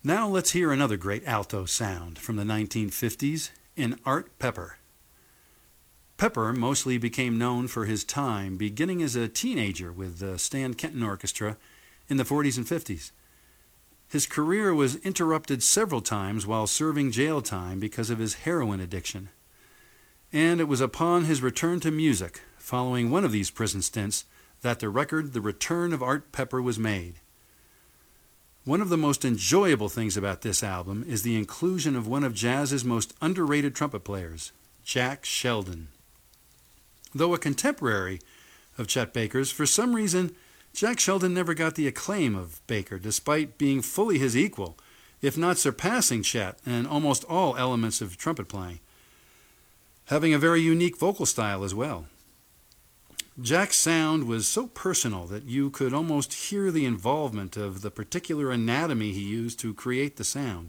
Now let's hear another great alto sound from the 1950s in Art Pepper. Pepper mostly became known for his time beginning as a teenager with the Stan Kenton Orchestra in the 40s and 50s. His career was interrupted several times while serving jail time because of his heroin addiction. And it was upon his return to music, following one of these prison stints, that the record The Return of Art Pepper was made. One of the most enjoyable things about this album is the inclusion of one of jazz's most underrated trumpet players, Jack Sheldon. Though a contemporary of Chet Baker's, for some reason, Jack Sheldon never got the acclaim of Baker, despite being fully his equal, if not surpassing Chet in almost all elements of trumpet playing, having a very unique vocal style as well. Jack's sound was so personal that you could almost hear the involvement of the particular anatomy he used to create the sound.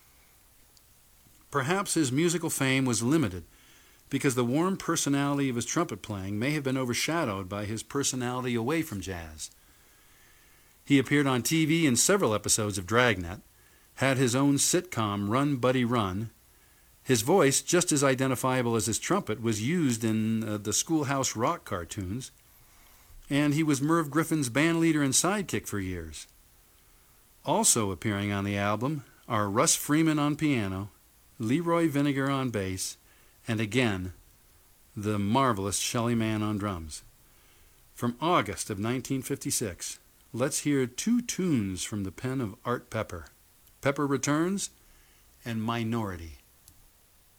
Perhaps his musical fame was limited because the warm personality of his trumpet playing may have been overshadowed by his personality away from jazz. He appeared on TV in several episodes of Dragnet, had his own sitcom Run Buddy Run. His voice, just as identifiable as his trumpet, was used in the Schoolhouse Rock cartoons, and he was Merv Griffin's bandleader and sidekick for years. Also appearing on the album are Russ Freeman on piano, Leroy Vinnegar on bass, and again, the marvelous Shelly Manne on drums. From August of 1956, let's hear two tunes from the pen of Art Pepper, Pepper Returns and Minority.